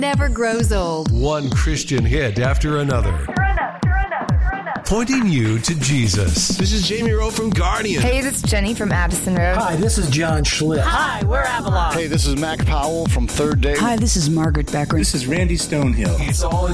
never grows old. One Christian hit after another. Pointing you to Jesus. This is Jamie Rowe from Guardian. Hey, this is Jenny from Addison Road. Hi, this is John Schlitt. Hi, we're Avalon. Hey, this is Mac Powell from Third Day. Hi, this is Margaret Becker. This is Randy Stonehill. It's all